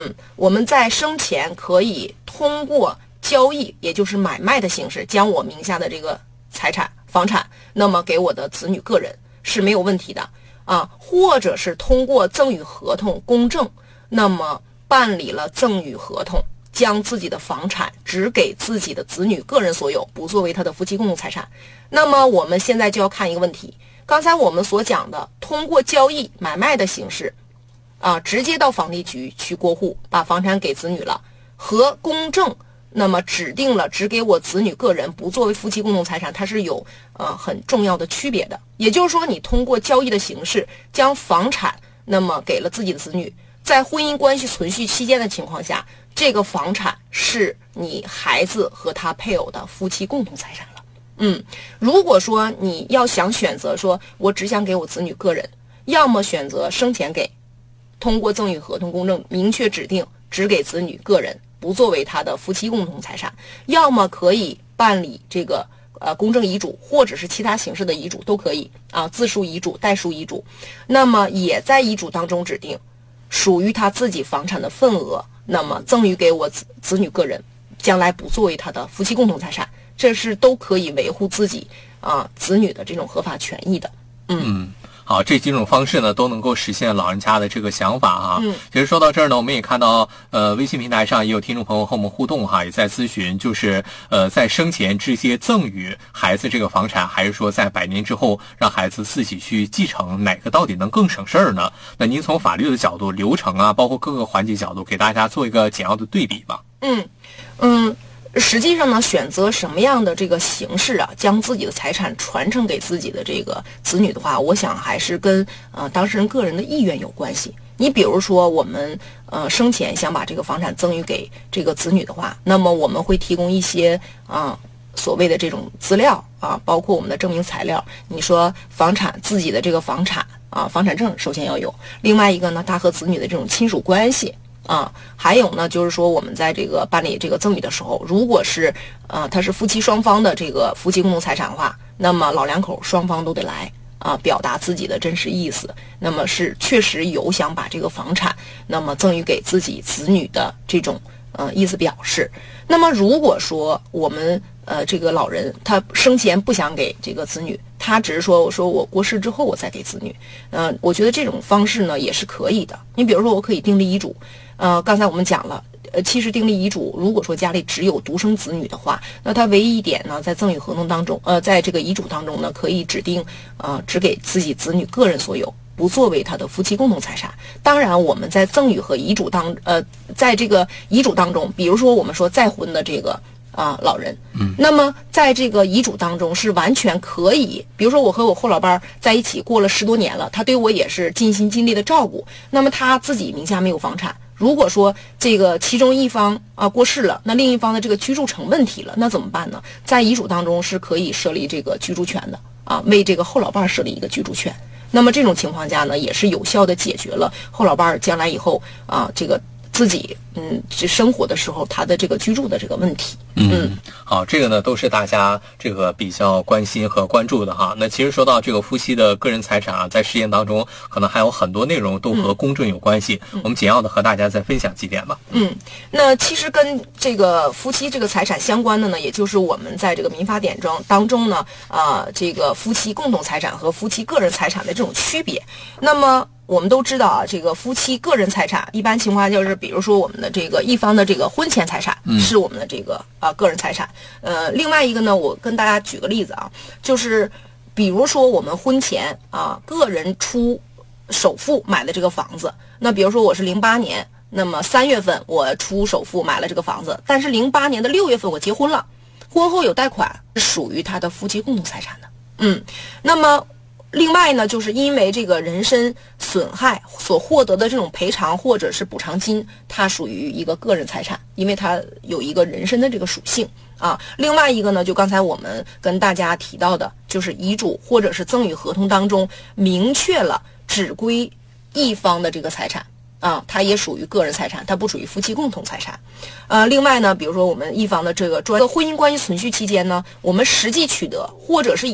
我们在生前可以通过交易，也就是买卖的形式，将我名下的这个财产、房产，那么给我的子女个人是没有问题的啊，或者是通过赠与合同公证，那么办理了赠与合同，将自己的房产只给自己的子女个人所有，不作为他的夫妻共同财产。那么我们现在就要看一个问题，刚才我们所讲的通过交易买卖的形式啊，直接到房地局去过户把房产给子女了，和公证那么指定了只给我子女个人不作为夫妻共同财产，它是有很重要的区别的。也就是说，你通过交易的形式将房产那么给了自己的子女，在婚姻关系存续期间的情况下，这个房产是你孩子和他配偶的夫妻共同财产了。如果说你要想选择说我只想给我子女个人，要么选择生前给，通过赠与合同公证明确指定只给子女个人，不作为他的夫妻共同财产，要么可以办理这个公证遗嘱，或者是其他形式的遗嘱都可以啊，自书遗嘱、代书遗嘱，那么也在遗嘱当中指定属于他自己房产的份额，那么赠与给我子女个人，将来不作为他的夫妻共同财产，这是都可以维护自己子女的这种合法权益的。 好，这几种方式呢都能够实现老人家的这个想法哈。其实说到这儿呢，我们也看到微信平台上也有听众朋友和我们互动哈，也在咨询，就是在生前直接赠与孩子这个房产，还是说在100年之后让孩子自己去继承，哪个到底能更省事儿呢？那您从法律的角度、流程啊，包括各个环节角度，给大家做一个简要的对比吧。 实际上呢，选择什么样的这个形式啊，将自己的财产传承给自己的这个子女的话，我想还是跟当事人个人的意愿有关系。你比如说，我们生前想把这个房产赠与给这个子女的话，那么我们会提供一些所谓的这种资料啊，包括我们的证明材料。你说房产自己的这个房产房产证首先要有，另外一个呢，他和子女的这种亲属关系。还有呢，就是说我们在这个办理这个赠与的时候，如果是他是夫妻双方的这个夫妻共同财产的话，那么老两口双方都得来表达自己的真实意思，那么是确实有想把这个房产那么赠与给自己子女的这种意思表示。那么如果说我们这个老人他生前不想给这个子女，他只是说我过世之后我再给子女，我觉得这种方式呢也是可以的。你比如说我可以订立遗嘱，刚才我们讲了，其实订立遗嘱，如果说家里只有独生子女的话，那他唯一一点呢，在赠与合同当中，在这个遗嘱当中呢，可以指定只给自己子女个人所有，不作为他的夫妻共同财产。当然，我们在赠与和遗嘱在这个遗嘱当中，比如说我们说再婚的这个老人，那么在这个遗嘱当中是完全可以，比如说我和我后老伴在一起过了10多年了，他对我也是尽心尽力的照顾，那么他自己名下没有房产，如果说这个其中一方过世了，那另一方的这个居住成问题了，那怎么办呢？在遗嘱当中是可以设立这个居住权的为这个后老伴设立一个居住权。那么这种情况下呢，也是有效的解决了后老伴将来以后这个自己生活的时候他的这个居住的这个问题。 好，这个呢都是大家这个比较关心和关注的哈。那其实说到这个夫妻的个人财产在实践当中可能还有很多内容都和公证有关系，我们简要的和大家再分享几点吧。 那其实跟这个夫妻这个财产相关的呢，也就是我们在这个民法典当中呢这个夫妻共同财产和夫妻个人财产的这种区别。那么我们都知道这个夫妻个人财产一般情况下就是比如说我们的这个一方的这个婚前财产是我们的这个个人财产。另外一个呢，我跟大家举个例子就是比如说我们婚前个人出首付买的这个房子，那比如说我是08年，那么3月份我出首付买了这个房子，但是08年的6月份我结婚了，婚后有贷款，是属于他的夫妻共同财产的。那么另外呢，就是因为这个人身损害所获得的这种赔偿或者是补偿金，它属于一个个人财产，因为它有一个人身的这个属性另外一个呢，就刚才我们跟大家提到的，就是遗嘱或者是赠与合同当中明确了只归一方的这个财产它也属于个人财产，它不属于夫妻共同财产。另外呢，比如说我们一方的这个婚姻关系存续期间呢，我们实际取得或者是